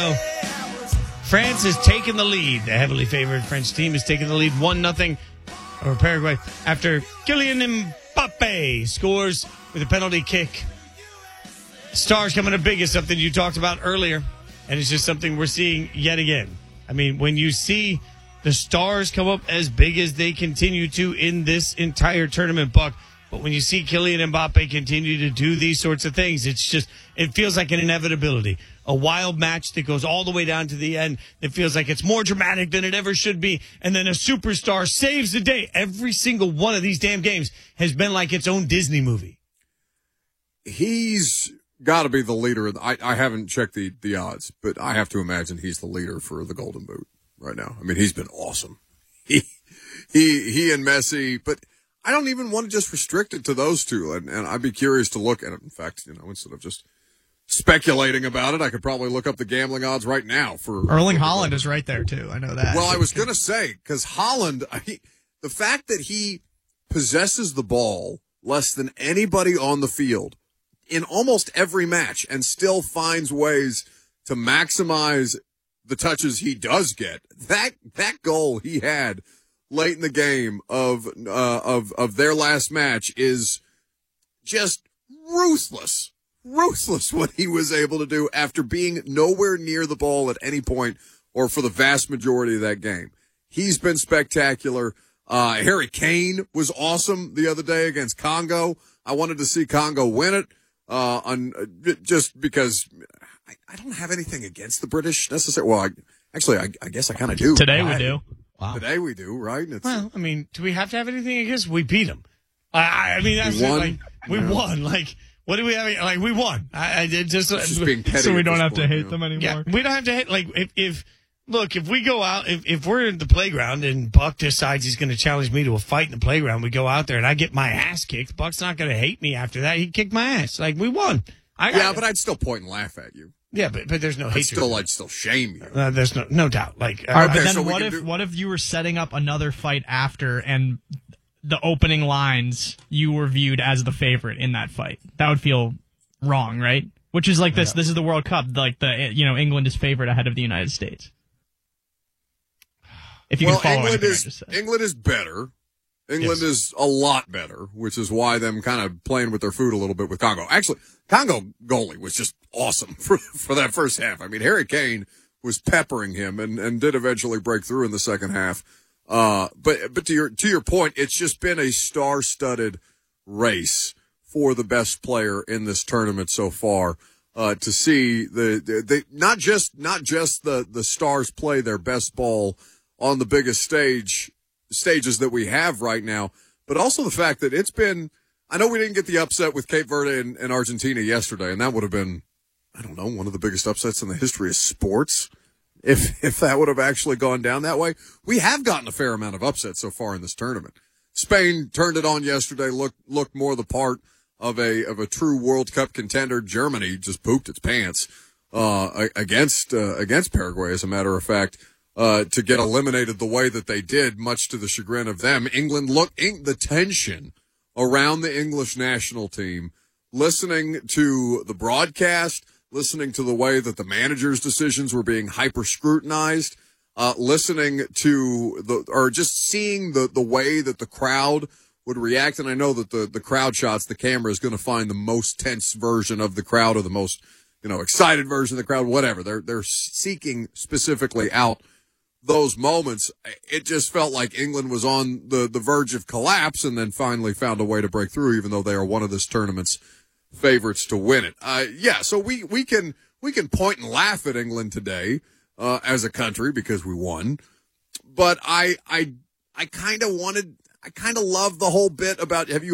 France has taken the lead. The heavily favored French team has taken the lead 1-0 over Paraguay after Kylian Mbappe scores with a penalty kick. Stars coming up big is something you talked about earlier, and it's just something we're seeing yet again. I mean, when you see the stars come up as big as they continue to in this entire tournament, Buck, but when you see Kylian Mbappe continue to do these sorts of things, it feels like an inevitability. A wild match that goes all the way down to the end. It feels like it's more dramatic than it ever should be. And then a superstar saves the day. Every single one of these damn games has been like its own Disney movie. He's got to be the leader. I haven't checked the odds, but I have to imagine he's the leader for the Golden Boot right now. I mean, he's been awesome. He and Messi, but I don't even want to just restrict it to those two. And I'd be curious to look at it. In fact, instead of just speculating about it, I could probably look up the gambling odds right now for Erling Haaland is right there too. I know that. Well, I was going to say, because Haaland, the fact that he possesses the ball less than anybody on the field in almost every match and still finds ways to maximize the touches he does get, that goal he had late in the game of their last match is just ruthless what he was able to do after being nowhere near the ball at any point or for the vast majority of that game. He's been spectacular. Harry Kane was awesome the other day against Congo. I wanted to see Congo win it, just because I don't have anything against the British necessarily. Well, I guess I kind of do. Today we do. Wow. Today we do, right? Well, I mean, do we have to have anything against? We beat them. I mean, that's we won. Like, we won. Like, what do we have? Like, we won. Just being petty so we don't have point, to hate them anymore. Yeah, we don't have to hate. Like, if we go out, if we're in the playground and Buck decides he's going to challenge me to a fight in the playground, we go out there and I get my ass kicked. Buck's not going to hate me after that. He kicked my ass. Like, we won. But I'd still point and laugh at you. Yeah, but there's no hatred. I'd still shame you. There's no doubt. Like, all right, but okay, then so what if you were setting up another fight after and the opening lines you were viewed as the favorite in that fight? That would feel wrong, right? Which is like this. Yeah. This is the World Cup. Like England is favored ahead of the United States. If you can follow England is better. England is a lot better, which is why them kind of playing with their food a little bit with Congo. Actually, Congo goalie was just awesome for that first half. I mean, Harry Kane was peppering him and did eventually break through in the second half. But to your point, it's just been a star-studded race for the best player in this tournament so far. To see the not just the stars play their best ball on the biggest stages that we have right now, but also the fact that it's been, I know we didn't get the upset with Cape Verde and Argentina yesterday, and that would have been, I don't know, one of the biggest upsets in the history of sports. If that would have actually gone down that way. We have gotten a fair amount of upsets so far in this tournament. Spain turned it on yesterday, looked more the part of a true World Cup contender. Germany just pooped its pants against Paraguay, as a matter of fact. To get eliminated the way that they did, much to the chagrin of them. England the tension around the English national team, listening to the broadcast, listening to the way that the manager's decisions were being hyper scrutinized, listening to just seeing the way that the crowd would react. And I know that the crowd shots, the camera is going to find the most tense version of the crowd or the most, excited version of the crowd, whatever. They're seeking specifically out those moments. It just felt like England was on the verge of collapse and then finally found a way to break through, even though they are one of this tournament's favorites to win it. So we can point and laugh at England today, as a country because we won. But I kind of love the whole bit about, have you